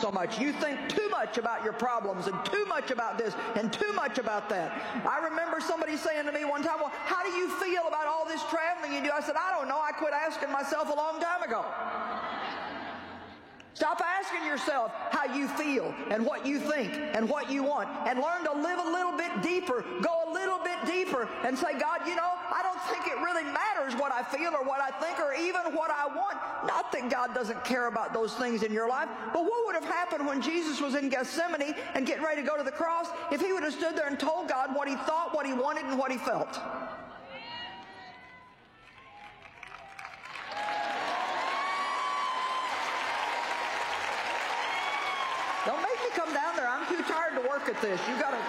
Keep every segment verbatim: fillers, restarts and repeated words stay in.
so much. You think too much about your problems and too much about this and too much about that. I remember somebody saying to me one time, well, how do you feel about all this traveling you do? I said, I don't know. I quit asking myself a long time ago. Stop asking yourself how you feel and what you think and what you want, and learn to live a little bit deeper, go a little bit deeper, and say, God, you know, I don't think it really matters what I feel or what I think or even what I want. Not that God doesn't care about those things in your life, but what would have happened when Jesus was in Gethsemane and getting ready to go to the cross if he would have stood there and told God what he thought, what he wanted, and what he felt? Don't make me come down there. I'm too tired to work at this. You gotta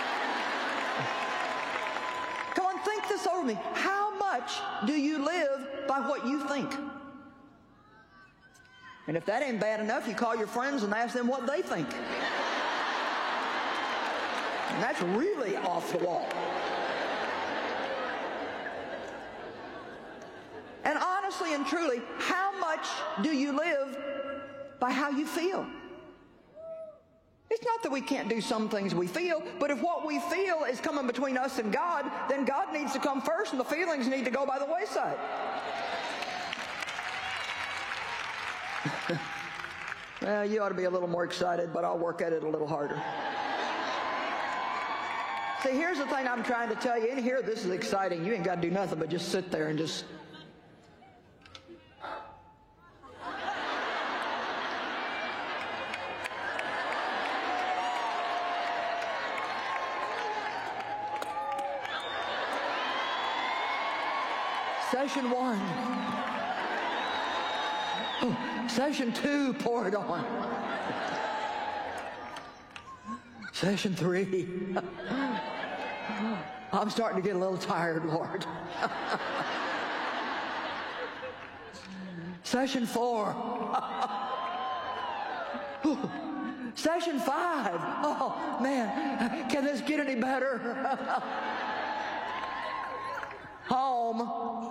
come on, think this over me. How much do you live by what you think? And if that ain't bad enough, you call your friends and ask them what they think. And that's really off the wall. And honestly and truly, how much do you live by how you feel? It's not that we can't do some things we feel, but if what we feel is coming between us and God, then God needs to come first and the feelings need to go by the wayside. Well, you ought to be a little more excited, but I'll work at it a little harder. See, here's the thing I'm trying to tell you. In here, this is exciting. You ain't got to do nothing but just sit there and just... Session one. Oh, session two, pour it on. Session three. I'm starting to get a little tired, Lord. Session four. Session five. Oh, man, can this get any better? Home.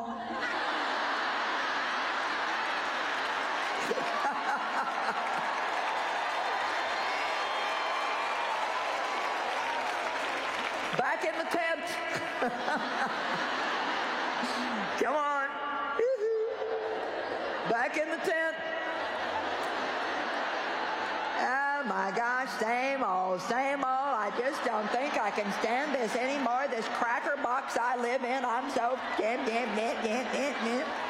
Back in the tent. Come on. Back in the tent. Oh my gosh, same old, same old. I just don't think I can stand this anymore. This cracker box I live in, I'm so...